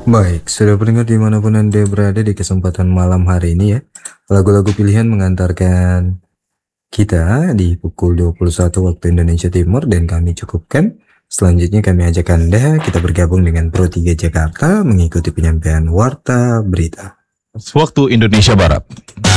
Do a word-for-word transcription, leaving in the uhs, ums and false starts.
Baik, sudah pendengar dimanapun Anda berada di kesempatan malam hari ini ya, lagu-lagu pilihan mengantarkan kita di pukul dua puluh satu waktu Indonesia Timur dan kami cukupkan. Selanjutnya kami ajak Anda kita bergabung dengan Pro tiga Jakarta mengikuti penyampaian Warta Berita. Waktu Indonesia Barat.